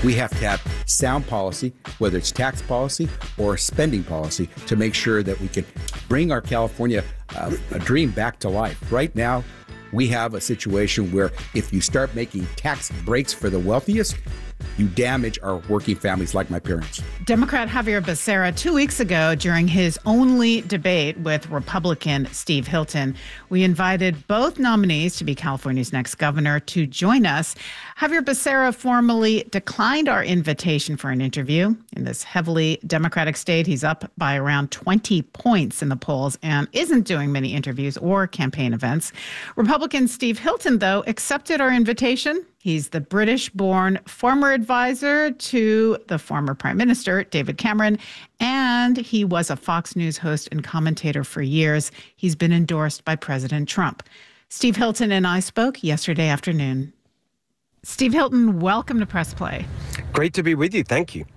We have to have sound policy, whether it's tax policy or spending policy, to make sure that we can bring our California a dream back to life. Right now, we have a situation where if you start making tax breaks for the wealthiest, you damage our working families like my parents. Democrat Xavier Becerra, 2 weeks ago, during his only debate with Republican Steve Hilton, we invited both nominees to be California's next governor to join us. Xavier Becerra formally declined our invitation for an interview. In this heavily Democratic state, he's up by around 20 points in the polls and isn't doing many interviews or campaign events. Republican Steve Hilton, though, accepted our invitation. He's the British-born former advisor to the former Prime Minister, David Cameron, and he was a Fox News host and commentator for years. He's been endorsed by President Trump. Steve Hilton and I spoke yesterday afternoon. Steve Hilton, welcome to Press Play. Great to be with you. Thank you.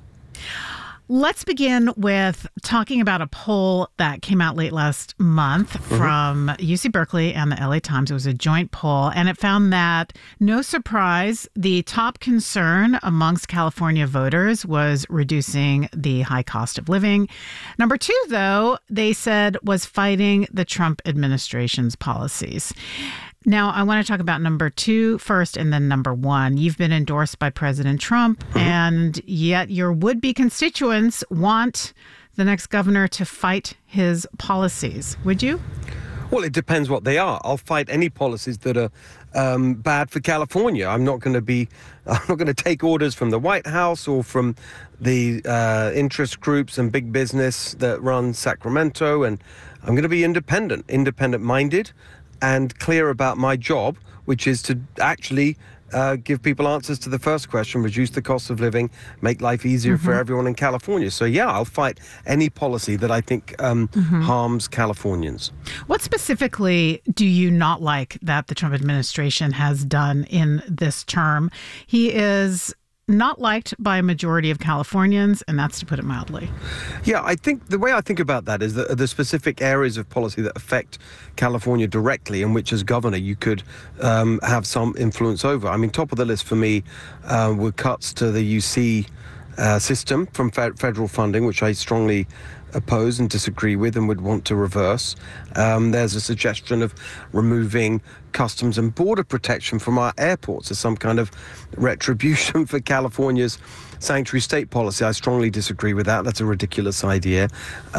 Let's begin with talking about a poll that came out late last month from UC Berkeley and the LA Times. It was a joint poll, and it found that, no surprise, the top concern amongst California voters was reducing the high cost of living. Number two, though, they said was fighting the Trump administration's policies. Now, I want to talk about number two first and then number one. You've been endorsed by President Trump, and yet your would-be constituents want the next governor to fight his policies. Would you? Well, it depends what they are. I'll fight any policies that are bad for California. I'm not going to take orders from the White House or from the interest groups and big business that run Sacramento. And I'm going to be independent-minded, and clear about my job, which is to actually give people answers to the first question, reduce the cost of living, make life easier for everyone in California. So, yeah, I'll fight any policy that I think harms Californians. What specifically do you not like that the Trump administration has done in this term? He is not liked by a majority of Californians, and that's to put it mildly. Yeah, I think the way I think about that is that the specific areas of policy that affect California directly, and which as governor you could have some influence over. I mean, top of the list for me were cuts to the UC system from federal funding, which I strongly oppose and disagree with and would want to reverse. There's a suggestion of removing customs and border protection from our airports as some kind of retribution for California's sanctuary state policy. I strongly disagree with that. That's a ridiculous idea.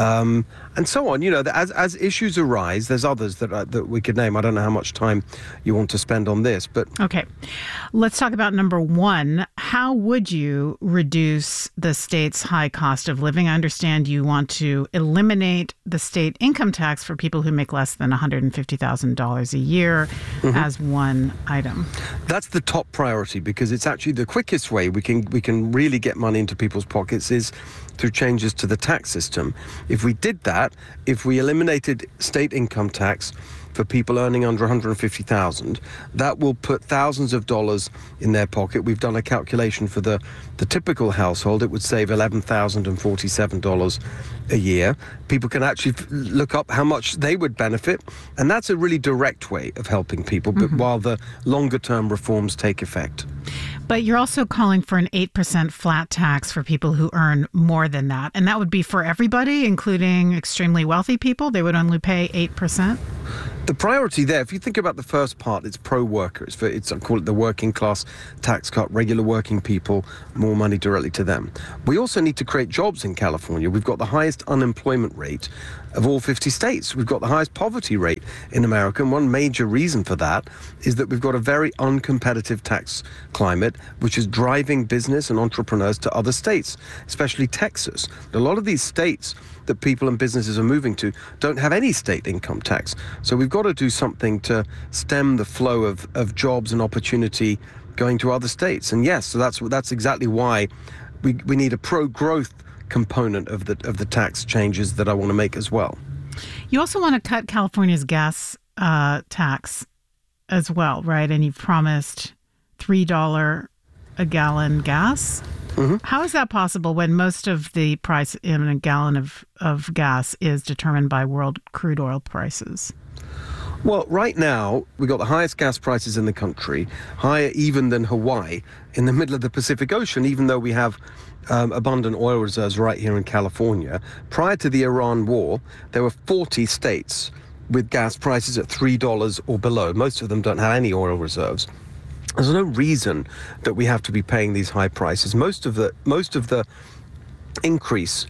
And so on. You know, as issues arise, there's others that we could name. I don't know how much time you want to spend on this, but... Okay. Let's talk about number one. How would you reduce the state's high cost of living? I understand you want to eliminate the state income tax for people who make less than $150,000 a year as one item. That's the top priority, because it's actually the quickest way we can really get money into people's pockets is through changes to the tax system. If we did that, if we eliminated state income tax for people earning under $150,000, that will put thousands of dollars in their pocket. We've done a calculation for the typical household. It would save $11,047 a year. People can actually look up how much they would benefit, and that's a really direct way of helping people, but while the longer-term reforms take effect. But you're also calling for an 8% flat tax for people who earn more than that. And that would be for everybody, including extremely wealthy people. They would only pay 8%. The priority there, if you think about the first part, it's pro-worker. I call it the working class tax cut, regular working people, more money directly to them. We also need to create jobs in California. We've got the highest unemployment rate of all 50 states. We've got the highest poverty rate in America. And one major reason for that is that we've got a very uncompetitive tax climate, which is driving business and entrepreneurs to other states, especially Texas. A lot of these states that people and businesses are moving to don't have any state income tax. So we've got to do something to stem the flow of jobs and opportunity going to other states. And yes, so that's exactly why we need a pro-growth component of the tax changes that I want to make as well. You also want to cut California's gas tax as well, right? And you've promised $3 a gallon gas. How is that possible when most of the price in a gallon of gas is determined by world crude oil prices? Well, right now, we've got the highest gas prices in the country, higher even than Hawaii, in the middle of the Pacific Ocean, even though we have abundant oil reserves right here in California. Prior to the Iran war, there were 40 states with gas prices at $3 or below. Most of them don't have any oil reserves. There's no reason that we have to be paying these high prices. Most of the increase,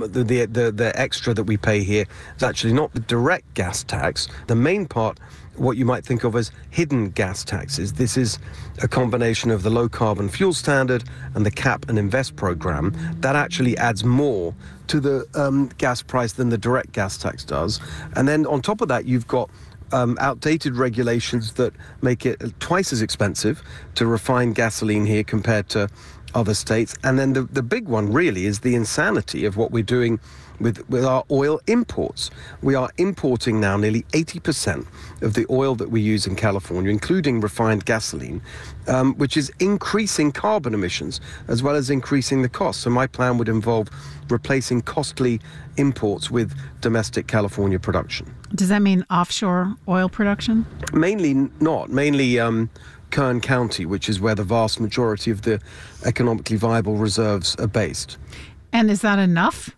the extra that we pay here is actually not the direct gas tax. The main part, what you might think of as hidden gas taxes. This is a combination of the low carbon fuel standard and the cap and invest program that actually adds more to the gas price than the direct gas tax does. And then on top of that, you've got outdated regulations that make it twice as expensive to refine gasoline here compared to other states. And then the big one really is the insanity of what we're doing with our oil imports. We are importing now nearly 80% of the oil that we use in California, including refined gasoline, which is increasing carbon emissions as well as increasing the cost. So my plan would involve replacing costly imports with domestic California production. Does that mean offshore oil production? Mainly not. Mainly Kern County, which is where the vast majority of the economically viable reserves are based. And is that enough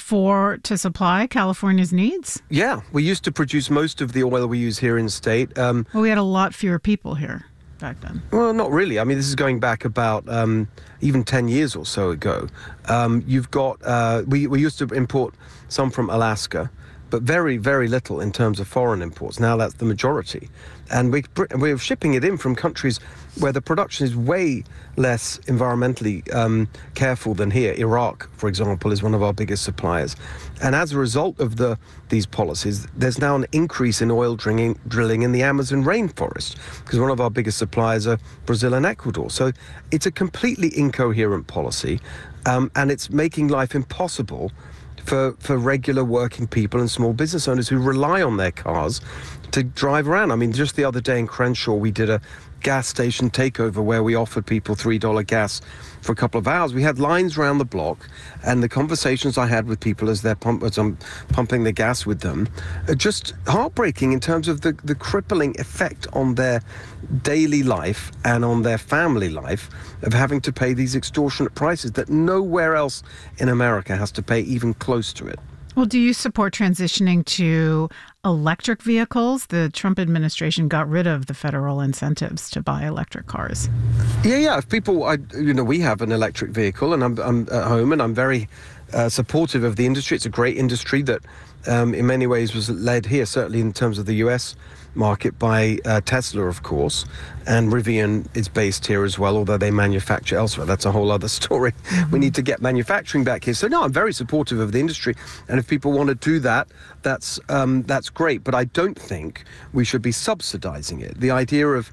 to supply California's needs? Yeah, we used to produce most of the oil we use here in state. Well, we had a lot fewer people here back then. Well, not really. I mean, this is going back about even 10 years or so ago. You've got, we used to import some from Alaska, but very, very little in terms of foreign imports. Now that's the majority. And we're shipping it in from countries where the production is way less environmentally careful than here. Iraq, for example, is one of our biggest suppliers. And as a result of these policies, there's now an increase in oil drilling in the Amazon rainforest, because one of our biggest suppliers are Brazil and Ecuador. So it's a completely incoherent policy, and it's making life impossible for regular working people and small business owners who rely on their cars to drive around. I mean, just the other day in Crenshaw, we did a gas station takeover where we offered people $3 gas for a couple of hours. We had lines around the block, and the conversations I had with people as I'm pumping the gas with them are just heartbreaking in terms of the crippling effect on their daily life and on their family life of having to pay these extortionate prices that nowhere else in America has to pay even close to it. Well, do you support transitioning to electric vehicles? The Trump administration got rid of the federal incentives to buy electric cars. Yeah. If people, we have an electric vehicle, and I'm at home, and I'm very supportive of the industry. It's a great industry that, in many ways, was led here, certainly in terms of the U.S. market, by Tesla, of course, and Rivian is based here as well, although they manufacture elsewhere. That's a whole other story. Mm-hmm. We need to get manufacturing back here. So no, I'm very supportive of the industry, and if people want to do that, that's great. But I don't think we should be subsidizing it. The idea of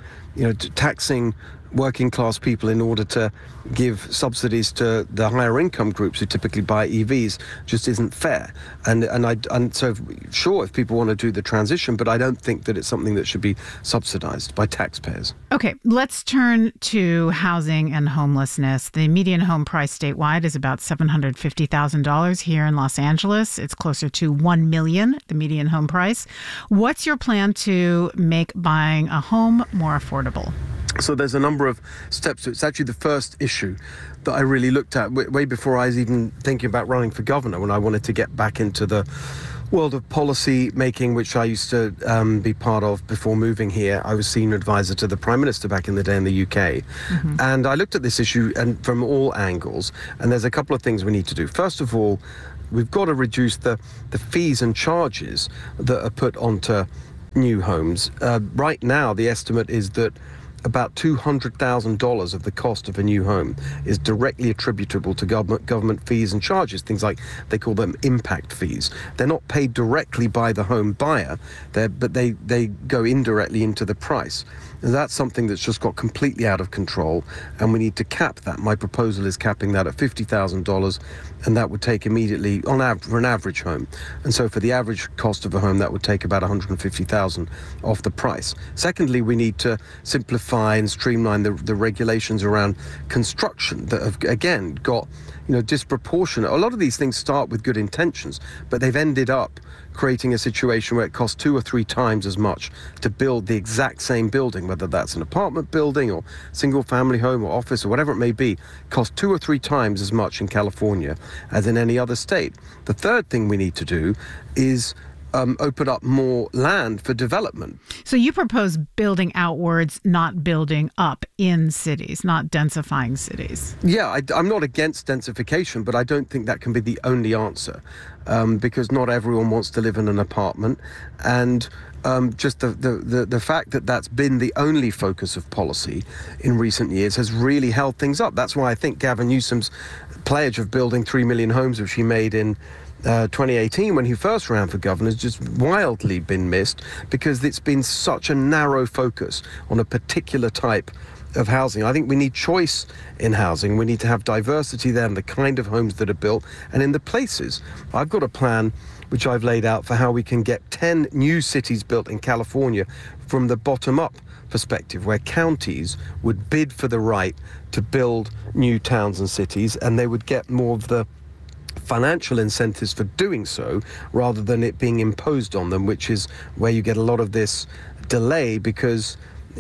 taxing working class people in order to give subsidies to the higher income groups who typically buy EVs just isn't fair. And so sure, if people want to do the transition, but I don't think that it's something that should be subsidized by taxpayers. Okay, let's turn to housing and homelessness. The median home price statewide is about $750,000 here in Los Angeles. It's closer to $1 million, the median home price. What's your plan to make buying a home more affordable? So there's a number of steps. It's actually the first issue that I really looked at way before I was even thinking about running for governor, when I wanted to get back into the world of policy making, which I used to be part of before moving here. I was senior advisor to the Prime Minister back in the day in the UK. Mm-hmm. And I looked at this issue and from all angles. And there's a couple of things we need to do. First of all, we've got to reduce the fees and charges that are put onto new homes. Right now, the estimate is that about $200,000 of the cost of a new home is directly attributable to government fees and charges, things like they call them impact fees. They're not paid directly by the home buyer, but they go indirectly into the price. And that's something that's just got completely out of control, and we need to cap that. My proposal is capping that at $50,000, and that would take immediately, for an average home. And so for the average cost of a home, that would take about $150,000 off the price. Secondly, we need to simplify and streamline the regulations around construction that have, again, got disproportionate. A lot of these things start with good intentions, but they've ended up creating a situation where it costs 2 or 3 times as much to build the exact same building, whether that's an apartment building or single family home or office or whatever it may be, costs 2 or 3 times as much in California as in any other state. The third thing we need to do is open up more land for development. So you propose building outwards, not building up in cities, not densifying cities. Yeah, I'm not against densification, but I don't think that can be the only answer, because not everyone wants to live in an apartment. And just the fact that that's been the only focus of policy in recent years has really held things up. That's why I think Gavin Newsom's pledge of building 3 million homes, which he made in 2018 when he first ran for governor, has just wildly been missed, because it's been such a narrow focus on a particular type of housing. I think we need choice in housing. We need to have diversity there in the kind of homes that are built and in the places. I've got a plan which I've laid out for how we can get 10 new cities built in California from the bottom up perspective, where counties would bid for the right to build new towns and cities, and they would get more of the financial incentives for doing so rather than it being imposed on them, which is where you get a lot of this delay, because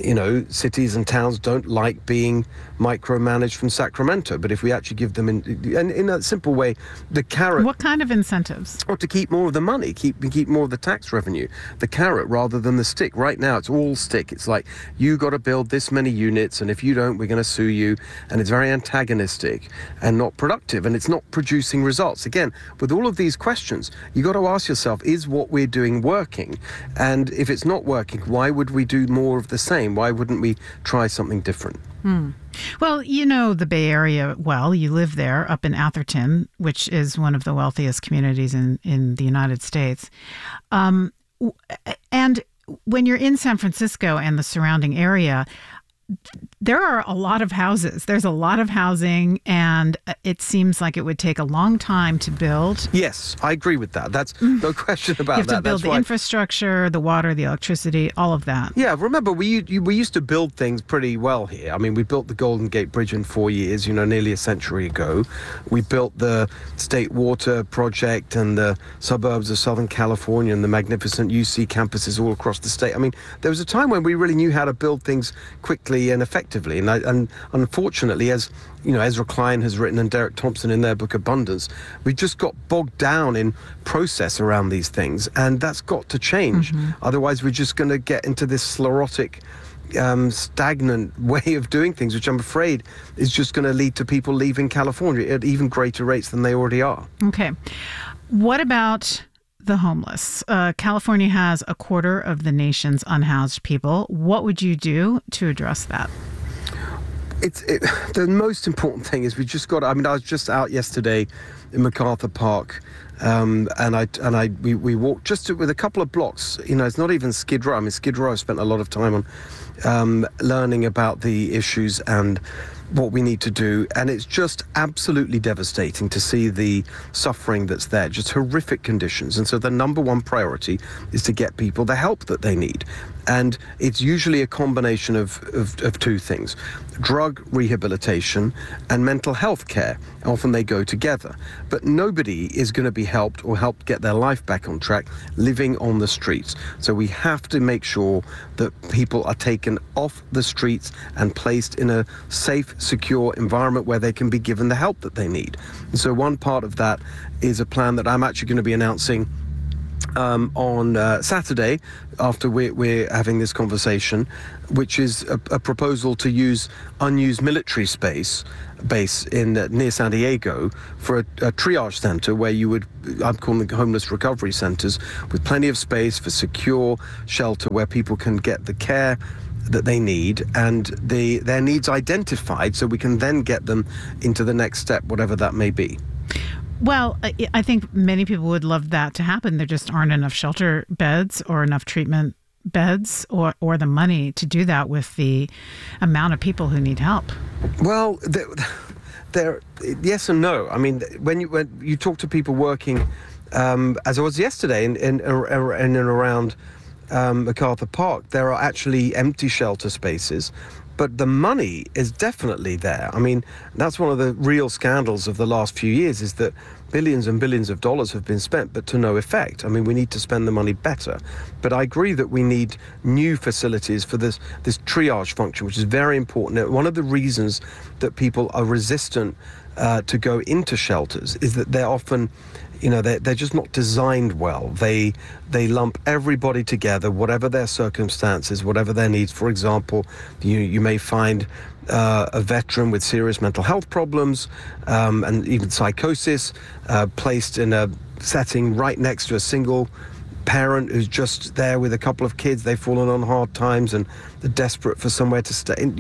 cities and towns don't like being micromanaged from Sacramento. But if we actually give them, in a simple way, the carrot... What kind of incentives? Or to keep more of the money, keep more of the tax revenue, the carrot rather than the stick. Right now, it's all stick. It's like, you got to build this many units, and if you don't, we're going to sue you. And it's very antagonistic and not productive, and it's not producing results. Again, with all of these questions, you got to ask yourself, is what we're doing working? And if it's not working, why would we do more of the same? Why wouldn't we try something different? Well, you know the Bay Area well. You live there, up in Atherton, which is one of the wealthiest communities in the United States. And when you're in San Francisco and the surrounding area, there are a lot of houses. There's a lot of housing, and it seems like it would take a long time to build. Yes, I agree with that. That's no question about that. You have to build the infrastructure, the water, the electricity, all of that. Yeah, remember, we used to build things pretty well here. I mean, we built the Golden Gate Bridge in 4 years, nearly a century ago. We built the State Water Project and the suburbs of Southern California and the magnificent UC campuses all across the state. I mean, there was a time when we really knew how to build things quickly and effectively, and unfortunately, as Ezra Klein has written and Derek Thompson in their book Abundance, we just got bogged down in process around these things, and that's got to change. Otherwise, we're just going to get into this sclerotic, stagnant way of doing things, which I'm afraid is just going to lead to people leaving California at even greater rates than they already are. Okay, what about the homeless? California has a quarter of the nation's unhoused people. What would you do to address that? The most important thing is we just got. I mean, I was just out yesterday in MacArthur Park, and we walked just with a couple of blocks. It's not even Skid Row. I mean, Skid Row, I spent a lot of time on learning about the issues and what we need to do, and it's just absolutely devastating to see the suffering that's there, just horrific conditions. And so the number one priority is to get people the help that they need, and it's usually a combination of two things: drug rehabilitation and mental health care. Often they go together, but nobody is going to be helped or helped get their life back on track living on the streets. So we have to make sure that people are taken off the streets and placed in a safe, secure environment where they can be given the help that they need. And so one part of that is a plan that I'm actually going to be announcing on Saturday, after we're having this conversation, which is a proposal to use unused military base in near San Diego for a triage center where I'm calling them homeless recovery centers, with plenty of space for secure shelter where people can get the care that they need and their needs identified, so we can then get them into the next step, whatever that may be. Well, I think many people would love that to happen. There just aren't enough shelter beds or enough treatment beds or the money to do that with the amount of people who need help? Well, there, yes and no. I mean, when you talk to people working, as I was yesterday in and around MacArthur Park, there are actually empty shelter spaces, but the money is definitely there. I mean, that's one of the real scandals of the last few years, is that billions and billions of dollars have been spent, but to no effect. I mean, we need to spend the money better. But I agree that we need new facilities for this triage function, which is very important. One of the reasons that people are resistant to go into shelters is that they're often, they're just not designed well. They lump everybody together, whatever their circumstances, whatever their needs. For example, you may find a veteran with serious mental health problems and even psychosis placed in a setting right next to a single parent who's just there with a couple of kids. They've fallen on hard times and they're desperate for somewhere to stay. And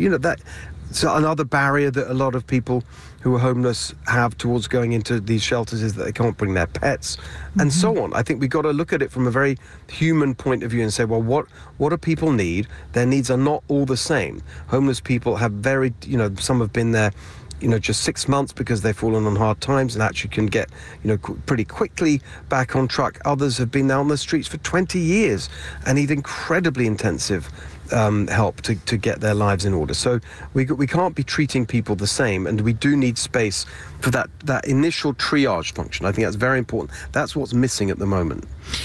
so another barrier that a lot of people who are homeless have towards going into these shelters is that they can't bring their pets, and so on. I think we've got to look at it from a very human point of view and say, well, what do people need? Their needs are not all the same. Homeless people have some have been there just 6 months because they've fallen on hard times and actually can get, pretty quickly back on track. Others have been down the streets for 20 years and need incredibly intensive help to get their lives in order. So we can't be treating people the same, and we do need space for that initial triage function. I think that's very important. That's what's missing at the moment.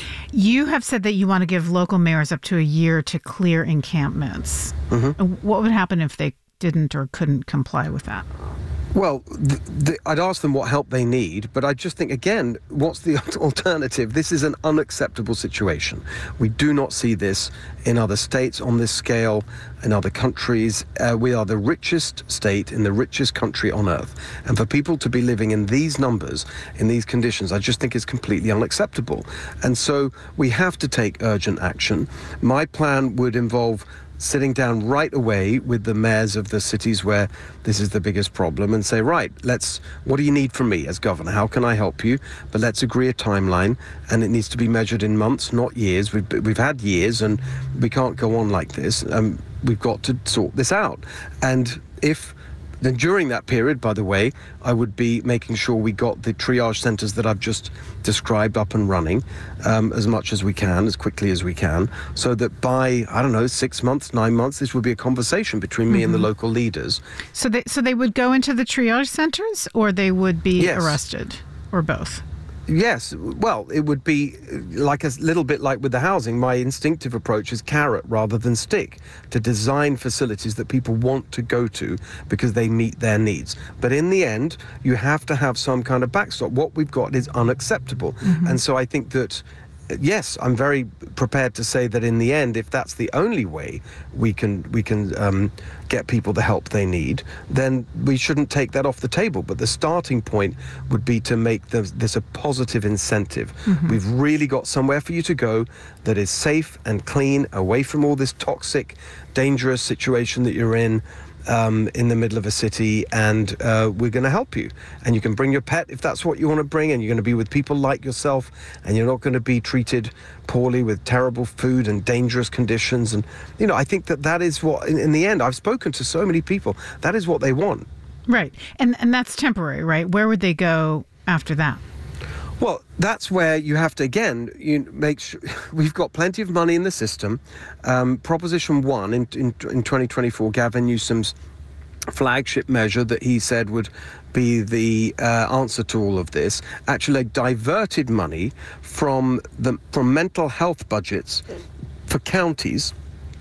You have said that you want to give local mayors up to a year to clear encampments. What would happen if they didn't or couldn't comply with that? Well, I'd ask them what help they need, but I just think, again, what's the alternative? This is an unacceptable situation. We do not see this in other states on this scale, in other countries. We are the richest state in the richest country on earth. And for people to be living in these numbers, in these conditions, I just think is completely unacceptable. And so we have to take urgent action. My plan would involve sitting down right away with the mayors of the cities where this is the biggest problem and say, right, what do you need from me as governor? How can I help you? But let's agree a timeline, and it needs to be measured in months, not years. We've had years, and we can't go on like this. We've got to sort this out. And then during that period, by the way, I would be making sure we got the triage centres that I've just described up and running as much as we can, as quickly as we can, so that by, 6 months, 9 months, this would be a conversation between me and the local leaders. So they would go into the triage centres, or they would be arrested, or both? Yes, well, it would be like a little bit like with the housing. My instinctive approach is carrot rather than stick, to design facilities that people want to go to because they meet their needs. But in the end, you have to have some kind of backstop. What we've got is unacceptable. And so I think that, yes, I'm very prepared to say that in the end, if that's the only way we can get people the help they need, then we shouldn't take that off the table. But the starting point would be to make this a positive incentive. We've really got somewhere for you to go that is safe and clean, away from all this toxic, dangerous situation that you're in the middle of a city, and we're going to help you. And you can bring your pet if that's what you want to bring, and you're going to be with people like yourself, and you're not going to be treated poorly with terrible food and dangerous conditions. And, I think that is what, in the end, I've spoken to so many people, that is what they want. Right. And that's temporary, right? Where would they go after that? Well, that's where you have to, again, make sure we've got plenty of money in the system. Proposition 1 in 2024, Gavin Newsom's flagship measure that he said would be the answer to all of this, actually diverted money from mental health budgets for counties.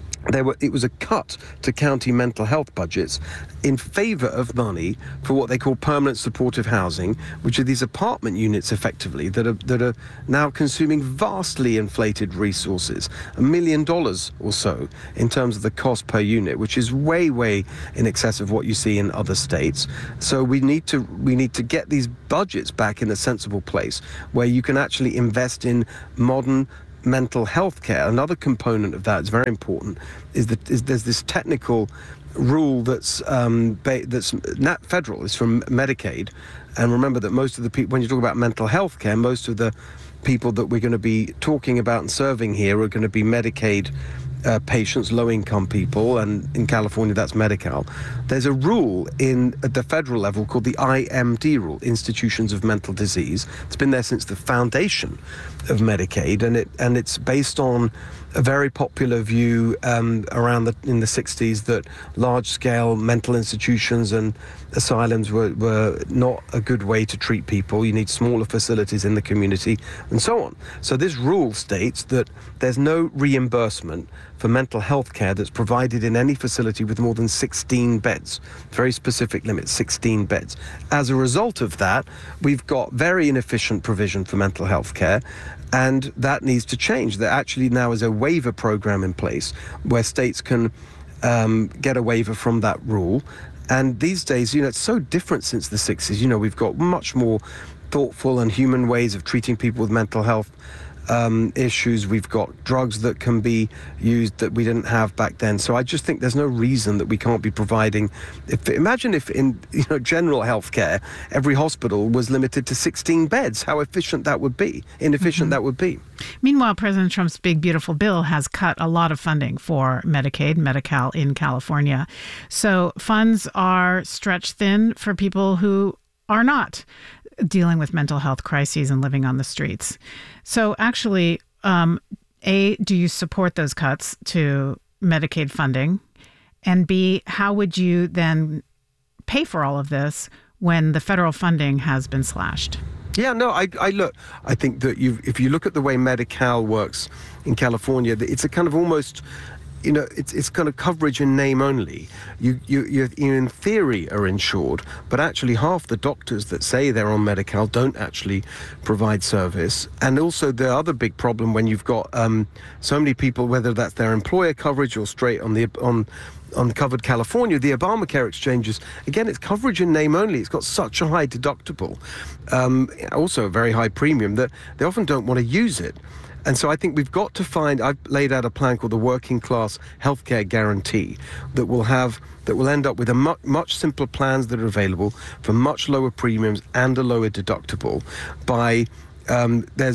It was a cut to county mental health budgets in favour of money for what they call permanent supportive housing, which are these apartment units effectively that are now consuming vastly inflated resources, $1 million or so in terms of the cost per unit, which is way in excess of what you see in other states. So we need to get these budgets back in a sensible place where you can actually invest in modern mental health care. Another component of that is very important, is there's this technical rule that's federal. It's from Medicaid, and remember that most of the people, when you talk about mental health care, most of the people that we're going to be talking about and serving here are going to be Medicaid patients, low-income people, and in California that's Medi-Cal. There's a rule at the federal level called the IMD rule, Institutions of Mental Disease. It's been there since the foundation of Medicaid, and it's based on a very popular view in the 60s that large-scale mental institutions and asylums were not a good way to treat people. You need smaller facilities in the community, and so on. So this rule states that there's no reimbursement for mental health care that's provided in any facility with more than 16 beds. Very specific limit, 16 beds. As a result of that, we've got very inefficient provision for mental health care, and that needs to change. There actually now is a waiver program in place where states can get a waiver from that rule. And these days, it's so different since the 60s. We've got much more thoughtful and human ways of treating people with mental health issues. We've got drugs that can be used that we didn't have back then. So I just think there's no reason that we can't be providing. Imagine if in general health care, every hospital was limited to 16 beds. How inefficient that would be. That would be. Meanwhile, President Trump's big, beautiful bill has cut a lot of funding for Medicaid, Medi-Cal in California. So funds are stretched thin for people who are not dealing with mental health crises and living on the streets. So actually, A, do you support those cuts to Medicaid funding? And B, how would you then pay for all of this when the federal funding has been slashed? Yeah, no, I think that if you look at the way Medi-Cal works in California, it's a kind of almost, it's kind of coverage in name only. You in theory are insured, but actually half the doctors that say they're on Medi-Cal don't actually provide service. And also the other big problem when you've got so many people, whether that's their employer coverage or straight on covered California, the Obamacare exchanges, again, it's coverage in name only. It's got such a high deductible, also a very high premium, that they often don't want to use it. And so I think we've got to I've laid out a plan called the Working Class Healthcare Guarantee that will end up with a much simpler plans that are available for much lower premiums and a lower deductible by there's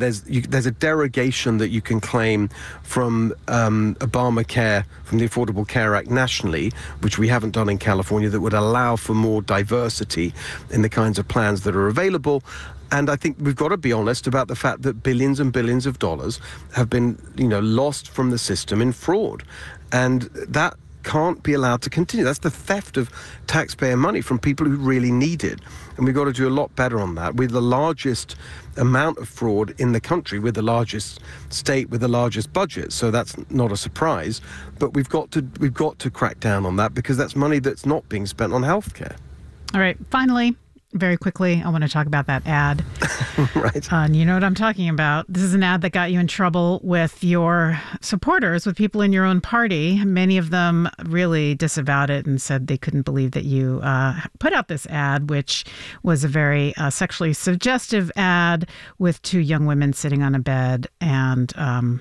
a derogation that you can claim from Obamacare, from the Affordable Care Act nationally, which we haven't done in California, that would allow for more diversity in the kinds of plans that are available. And I think we've got to be honest about the fact that billions and billions of dollars have been, lost from the system in fraud. And that can't be allowed to continue. That's the theft of taxpayer money from people who really need it. And we've got to do a lot better on that. We're the largest amount of fraud in the country. We're the largest state with the largest budget. So that's not a surprise. But we've got to crack down on that, because that's money that's not being spent on healthcare. All right. Finally, very quickly, I want to talk about that ad. Right. And you know what I'm talking about. This is an ad that got you in trouble with your supporters, with people in your own party. Many of them really disavowed it and said they couldn't believe that you put out this ad, which was a very sexually suggestive ad with two young women sitting on a bed. And,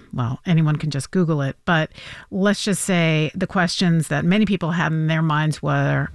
anyone can just Google it. But let's just say the questions that many people had in their minds were,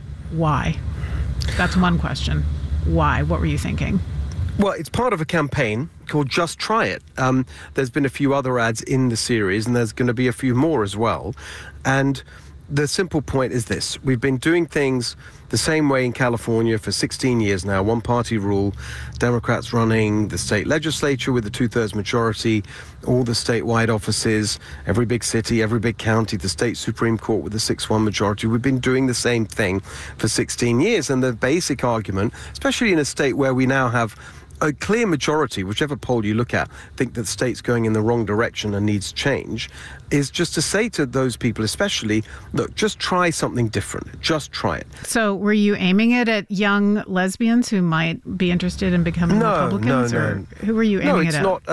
why? That's one question. Why? What were you thinking? Well, it's part of a campaign called Just Try It. There's been a few other ads in the series, and there's going to be a few more as well. And the simple point is this. We've been doing things the same way in California for 16 years now, one-party rule, Democrats running the state legislature with a 2/3 majority, all the statewide offices, every big city, every big county, the state Supreme Court with a 6-1 majority. We've been doing the same thing for 16 years. And the basic argument, especially in a state where we now have a clear majority, whichever poll you look at, think that the state's going in the wrong direction and needs change, is just to say to those people especially, look, just try something different. Just try it. So were you aiming it at young lesbians who might be interested in becoming Republicans? No. Or who were you aiming it at? No,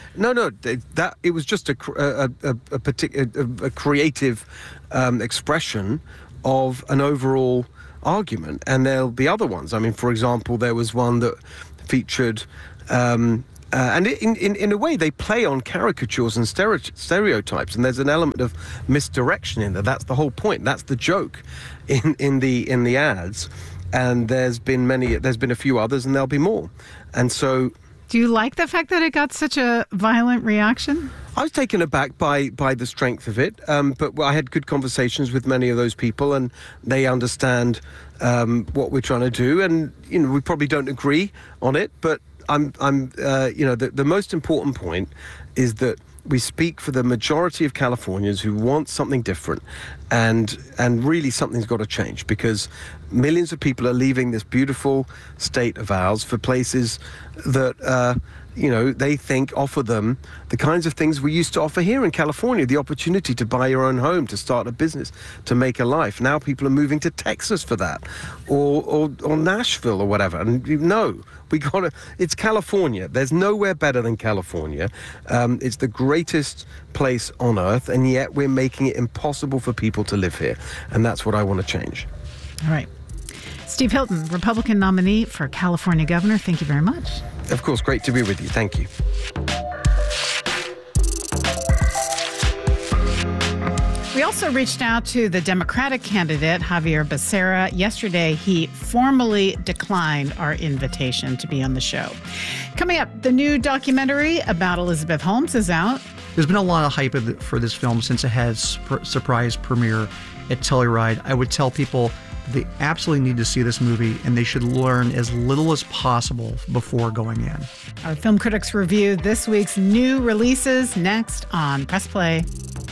it's not. That it was just a creative expression of an overall argument. And there'll be other ones. I mean, for example, there was one that featured, and in a way they play on caricatures and stereotypes, and there's an element of misdirection in there. That's the whole point. That's the joke in the ads. And there's been a few others, and there'll be more. And so Do you like the fact that it got such a violent reaction? I was taken aback by the strength of it, but I had good conversations with many of those people, and they understand what we're trying to do. And we probably don't agree on it, but the most important point is that we speak for the majority of Californians who want something different, and really something's got to change, because millions of people are leaving this beautiful state of ours for places that they think offer them the kinds of things we used to offer here in California, the opportunity to buy your own home, to start a business, to make a life. Now people are moving to Texas for that, or Nashville or whatever. And it's California. There's nowhere better than California. It's the greatest place on earth, and yet we're making it impossible for people to live here. And that's what I want to change. All right. Steve Hilton, Republican nominee for California governor. Thank you very much. Of course, great to be with you. Thank you. We also reached out to the Democratic candidate, Xavier Becerra. Yesterday, he formally declined our invitation to be on the show. Coming up, the new documentary about Elizabeth Holmes is out. There's been a lot of hype for this film since it has surprise premiere at Telluride. I would tell people they absolutely need to see this movie, and they should learn as little as possible before going in. Our film critics review this week's new releases next on Press Play.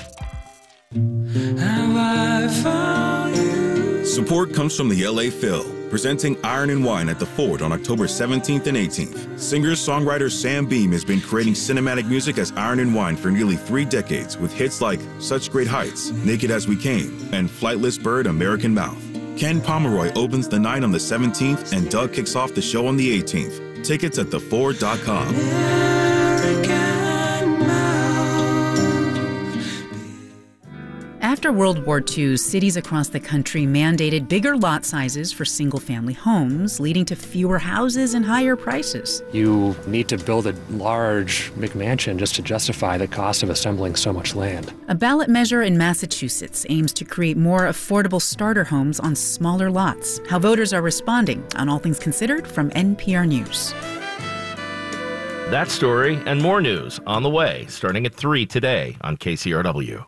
Support comes from the LA Phil, presenting Iron and Wine at the Ford on October 17th and 18th. Singer-songwriter Sam Beam has been creating cinematic music as Iron and Wine for nearly 3 decades, with hits like Such Great Heights, Naked as We Came, and Flightless Bird, American Mouth. Ken Pomeroy opens the night on the 17th, and Doug kicks off the show on the 18th. Tickets at theford.com. After World War II, cities across the country mandated bigger lot sizes for single-family homes, leading to fewer houses and higher prices. You need to build a large McMansion just to justify the cost of assembling so much land. A ballot measure in Massachusetts aims to create more affordable starter homes on smaller lots. How voters are responding on All Things Considered from NPR News. That story and more news on the way, starting at 3 today on KCRW.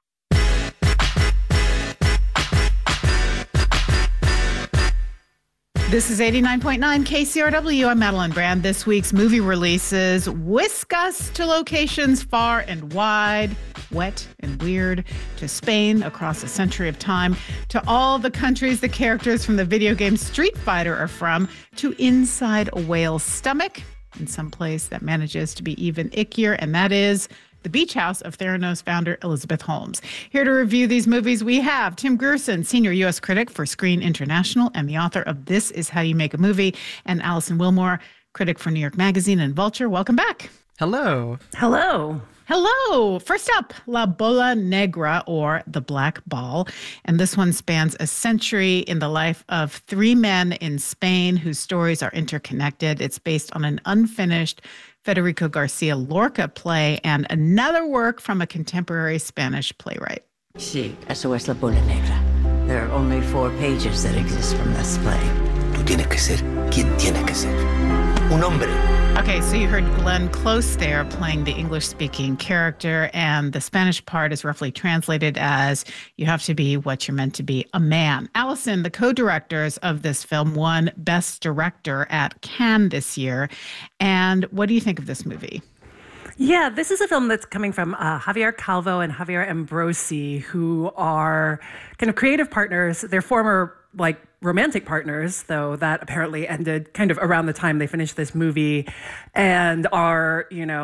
This is 89.9 KCRW. I'm Madeline Brand. This week's movie releases whisk us to locations far and wide, wet and weird, to Spain across a century of time, to all the countries the characters from the video game Street Fighter are from, to inside a whale's stomach, in some place that manages to be even ickier, and that is the beach house of Theranos founder Elizabeth Holmes. Here to review these movies, we have Tim Grierson, senior U.S. critic for Screen International and the author of This Is How You Make a Movie, and Alison Willmore, critic for New York Magazine and Vulture. Welcome back. Hello. Hello. Hello. First up, La Bola Negra, or The Black Ball. And this one spans a century in the life of 3 men in Spain whose stories are interconnected. It's based on an unfinished Federico Garcia Lorca play and another work from a contemporary Spanish playwright. Sí, eso es La Bola Negra. There are only 4 pages that exist from this play. Tú tienes que ser quien tiene que ser. Un hombre. Okay, so you heard Glenn Close there playing the English-speaking character, and the Spanish part is roughly translated as you have to be what you're meant to be, a man. Allison, the co-directors of this film, won Best Director at Cannes this year. And what do you think of this movie? Yeah, this is a film that's coming from Javier Calvo and Javier Ambrosi, who are kind of creative partners. They're former, romantic partners, though that apparently ended kind of around the time they finished this movie, and are,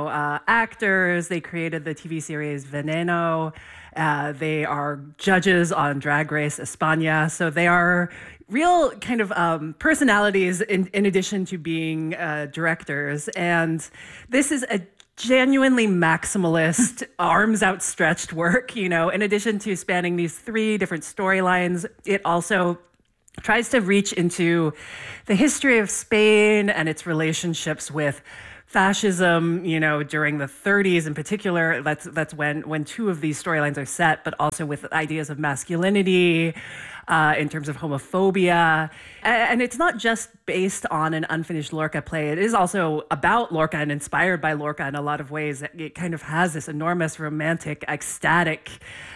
actors. They created the TV series Veneno. They are judges on Drag Race España. So they are real kind of personalities in addition to being directors. And this is a genuinely maximalist, arms outstretched work. In addition to spanning these 3 different storylines, it also tries to reach into the history of Spain and its relationships with fascism, during the 30s in particular. That's when two of these storylines are set, but also with ideas of masculinity, in terms of homophobia. And it's not just based on an unfinished Lorca play. It is also about Lorca and inspired by Lorca in a lot of ways. It kind of has this enormous romantic, ecstatic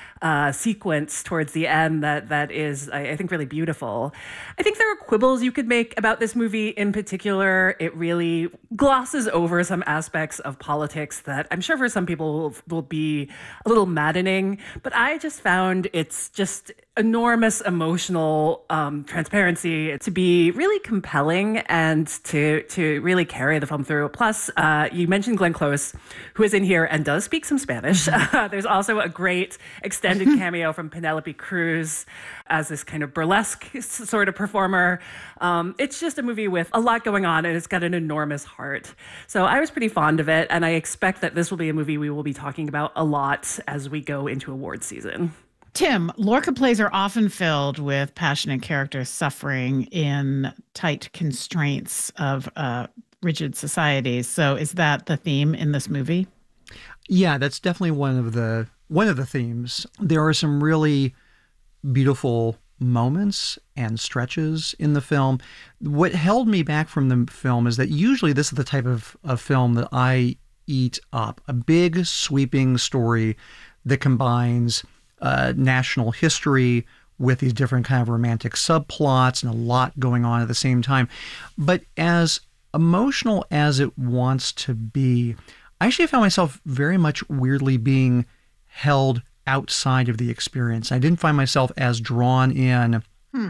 sequence towards the end that is, I think, really beautiful. I think there are quibbles you could make about this movie in particular. It really glosses over some aspects of politics that I'm sure for some people will be a little maddening, but I just found it's just enormous emotional transparency to be really compelling and to really carry the film through. Plus, you mentioned Glenn Close, who is in here and does speak some Spanish. There's also a great extended cameo from Penelope Cruz as this kind of burlesque sort of performer. It's just a movie with a lot going on, and it's got an enormous heart. So I was pretty fond of it, and I expect that this will be a movie we will be talking about a lot as we go into awards season. Tim, Lorca plays are often filled with passionate characters suffering in tight constraints of rigid societies. So is that the theme in this movie? Yeah, that's definitely one of the themes. There are some really beautiful moments and stretches in the film. What held me back from the film is that usually this is the type of film that I eat up. A big, sweeping story that combines national history with these different kind of romantic subplots and a lot going on at the same time. But as emotional as it wants to be, I actually found myself very much weirdly being held outside of the experience. I didn't find myself as drawn in.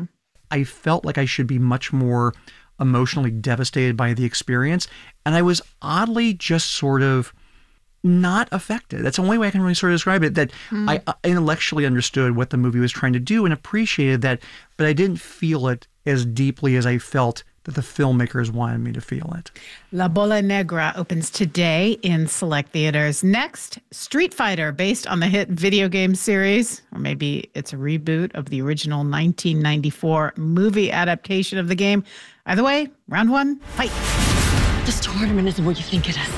I felt like I should be much more emotionally devastated by the experience. And I was oddly just sort of not affected. That's the only way I can really sort of describe it, that I intellectually understood what the movie was trying to do and appreciated that, but I didn't feel it as deeply as I felt that the filmmakers wanted me to feel it. La Bola Negra opens today in select theaters. Next, Street Fighter, based on the hit video game series, or maybe it's a reboot of the original 1994 movie adaptation of the game. Either way, round one, fight. This tournament isn't what you think it is.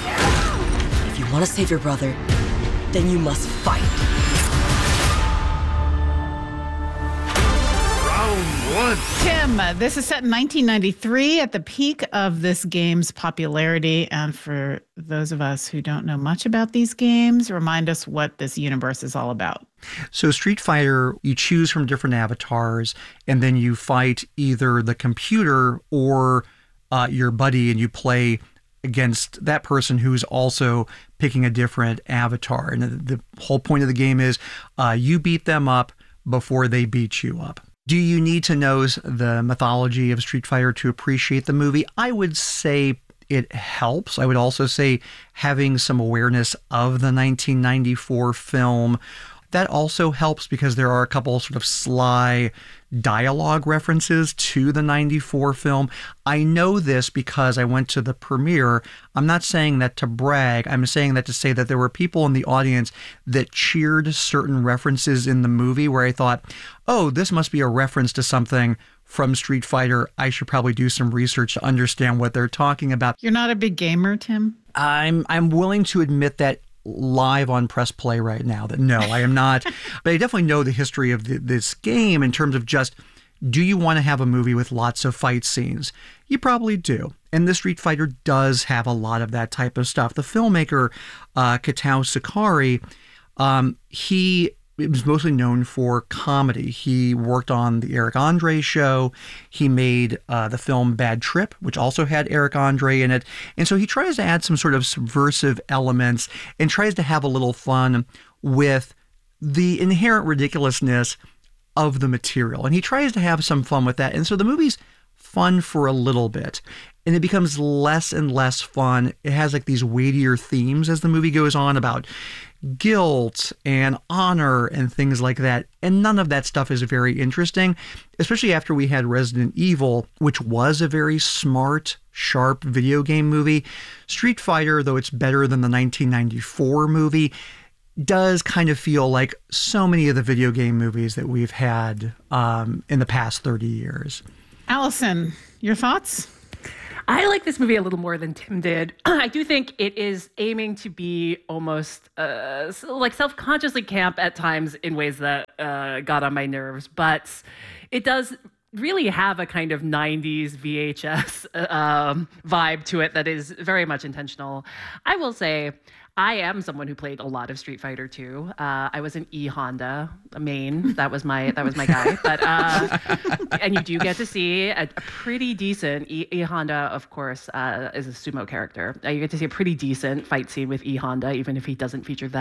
If you want to save your brother, then you must fight. Round one. Tim, this is set in 1993 at the peak of this game's popularity. And for those of us who don't know much about these games, remind us what this universe is all about. So Street Fighter, you choose from different avatars, and then you fight either the computer or your buddy, and you play against that person who's also picking a different avatar. And the whole point of the game is you beat them up before they beat you up. Do you need to know the mythology of Street Fighter to appreciate the movie? I would say it helps. I would also say having some awareness of the 1994 film, that also helps because there are a couple sort of sly dialogue references to the 94 film. I know this because I went to the premiere. I'm not saying that to brag. I'm saying that to say that there were people in the audience that cheered certain references in the movie where I thought, oh, this must be a reference to something from Street Fighter. I should probably do some research to understand what they're talking about. You're not a big gamer, Tim? I'm willing to admit that live on Press Play right now, that no, I am not. But I definitely know the history of this game in terms of just, do you want to have a movie with lots of fight scenes? You probably do. And the Street Fighter does have a lot of that type of stuff. The filmmaker, Kitao Sakurai, he was mostly known for comedy. He worked on the Eric Andre show. He made the film Bad Trip, which also had Eric Andre in it. And so he tries to add some sort of subversive elements and tries to have a little fun with the inherent ridiculousness of the material. And he tries to have some fun with that. And so the movie's fun for a little bit. And it becomes less and less fun. It has like these weightier themes as the movie goes on about guilt and honor and things like that. And none of that stuff is very interesting, especially after we had Resident Evil, which was a very smart, sharp video game movie. Street Fighter, though it's better than the 1994 movie, does kind of feel like so many of the video game movies that we've had in the past 30 years. Allison, your thoughts? I like this movie a little more than Tim did. I do think it is aiming to be almost like self-consciously camp at times in ways that got on my nerves, but it does really have a kind of 90s VHS vibe to it that is very much intentional. I will say, I am someone who played a lot of Street Fighter 2. I was an E Honda main. That was my guy. But and you do get to see a pretty decent E Honda, of course, is a sumo character. You get to see a pretty decent fight scene with E Honda, even if he doesn't feature that